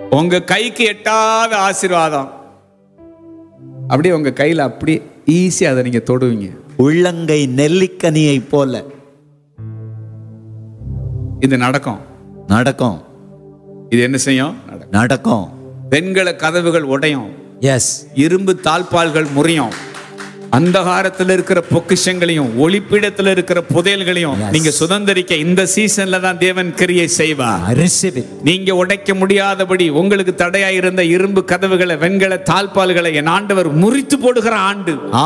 உங்க கைக்கு எட்டாத ஆசீர்வாதம் அப்படியே உங்க கையில அப்படியே ஈஸியா அதை நீங்க தொடுவீங்க. உள்ளங்கை நெல்லிக்கனியை போல இது நடக்கும். நடக்கும். இது என்ன செய்யும்? நடக்கும். வெண்கல கதவுகள் உடையும். எஸ். இரும்பு தாழ்பால்கள் முறியும். அந்தகாரத்தில் இருக்கிற பொக்கிஷங்களையும் ஒளிப்பீடத்தில் இருக்கிற புதையல்களையும் நீங்க சுதந்தரிக்க இந்த சீசன்ல தான் தேவன் கிரியை செய்வார். நீங்க உடைக்க முடியாதபடி உங்களுக்கு தடையா இருந்த இரும்பு கதவுகளை, வெண்கல தாழ்பால்களை என் ஆண்டவர் முறித்து போடுகிற ஆண்டு.